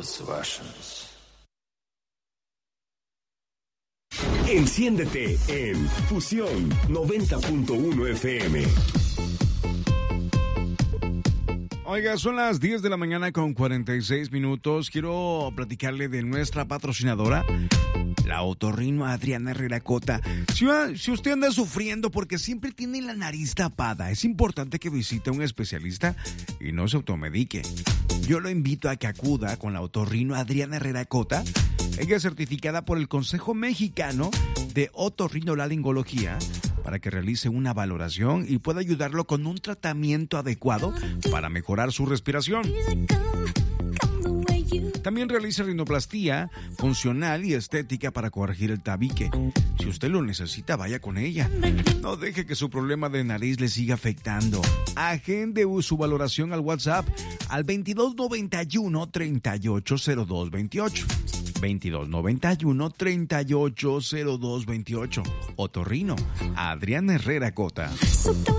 those Russians. Enciéndete en Fusión 90.1 FM. Oiga, son las 10 de la mañana con 46 minutos. Quiero platicarle de nuestra patrocinadora, la Otorrino Adriana Herrera Cota. Si usted anda sufriendo porque siempre tiene la nariz tapada, es importante que visite a un especialista y no se automedique. Yo lo invito a que acuda con la Otorrino Adriana Herrera Cota. Ella es certificada por el Consejo Mexicano de Otorrinolaringología para que realice una valoración y pueda ayudarlo con un tratamiento adecuado para mejorar su respiración. También realiza rinoplastía funcional y estética para corregir el tabique. Si usted lo necesita, vaya con ella. No deje que su problema de nariz le siga afectando. Agende su valoración al WhatsApp al 2291-380228. 2291-380228. Otorrino Adriana Herrera Cota.